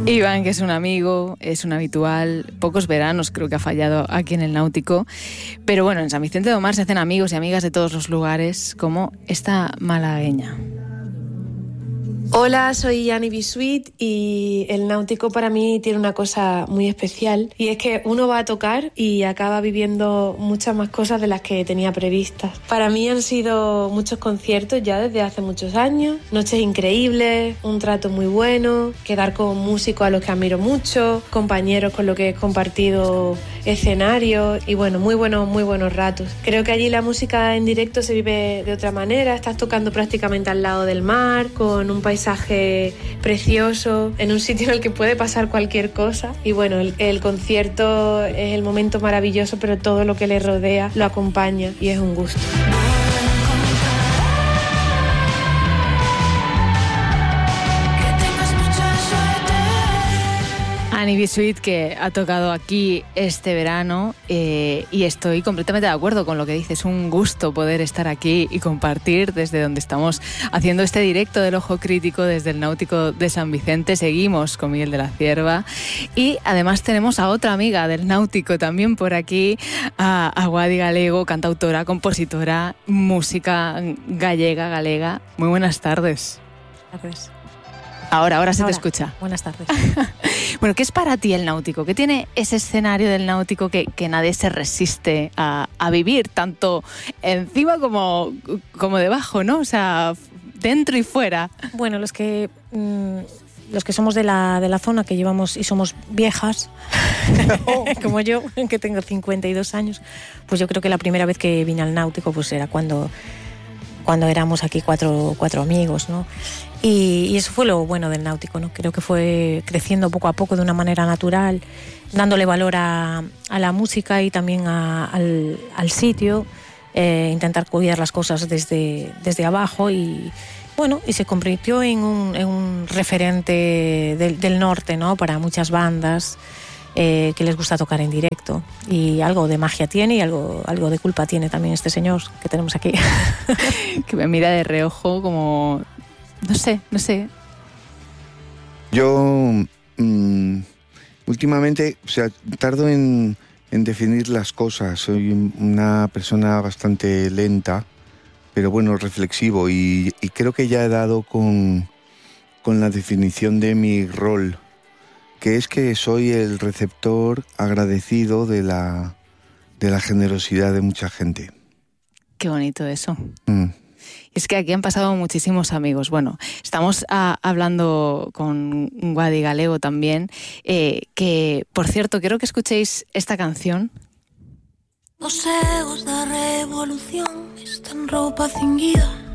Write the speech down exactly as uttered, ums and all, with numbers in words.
Iván, que es un amigo, es un habitual, pocos veranos creo que ha fallado aquí en el Náutico, pero bueno, en San Vicente de Omar se hacen amigos y amigas de todos los lugares, como esta malagueña. Hola, soy Annie Bisuit y el Náutico para mí tiene una cosa muy especial, y es que uno va a tocar y acaba viviendo muchas más cosas de las que tenía previstas. Para mí han sido muchos conciertos ya desde hace muchos años, noches increíbles, un trato muy bueno, quedar con músicos a los que admiro mucho, compañeros con los que he compartido escenarios y bueno, muy buenos, muy buenos ratos. Creo que allí la música en directo se vive de otra manera, estás tocando prácticamente al lado del mar, con un paisaje paisaje precioso, en un sitio en el que puede pasar cualquier cosa, y bueno, el, el concierto es el momento maravilloso, pero todo lo que le rodea lo acompaña y es un gusto. Annie Bisuit, que ha tocado aquí este verano, eh, y estoy completamente de acuerdo con lo que dices. Es un gusto poder estar aquí y compartir desde donde estamos haciendo este directo del Ojo Crítico, desde el Náutico de San Vicente. Seguimos con Miguel de la Cierva y además tenemos a otra amiga del Náutico también por aquí, a, a Guadi Galego, cantautora, compositora, música gallega, galega. Muy buenas tardes. Tardes. Ahora, ahora se ahora, te escucha. Buenas tardes. Bueno, ¿qué es para ti el Náutico? ¿Qué tiene ese escenario del Náutico que, que nadie se resiste a, a vivir, tanto encima como, como debajo, ¿no? O sea, dentro y fuera. Bueno, los que mmm, los que somos de la, de la zona, que llevamos y somos viejas, como yo, que tengo cincuenta y dos años, pues yo creo que la primera vez que vine al Náutico pues era cuando, cuando éramos aquí cuatro, cuatro amigos, ¿no? Y, y eso fue lo bueno del Náutico, ¿no? Creo que fue creciendo poco a poco de una manera natural, dándole valor a, a la música y también a, al, al sitio, eh, intentar cuidar las cosas desde, desde abajo y, bueno, y se convirtió en un, en un referente del, del norte, ¿no? Para muchas bandas eh, que les gusta tocar en directo. Y algo de magia tiene y algo, algo de culpa tiene también este señor que tenemos aquí. Que me mira de reojo como... No sé, no sé. Yo mmm, últimamente, o sea, tardo en, en definir las cosas. Soy una persona bastante lenta, pero bueno, reflexivo. Y, y creo que ya he dado con, con la definición de mi rol, que es que soy el receptor agradecido de la, de la generosidad de mucha gente. Qué bonito eso. Mm. Es que aquí han pasado muchísimos amigos. Bueno, estamos a, hablando con Guadi Galego también, eh, que, por cierto, quiero que escuchéis esta canción. Os egos da revolución están roupa cinguida.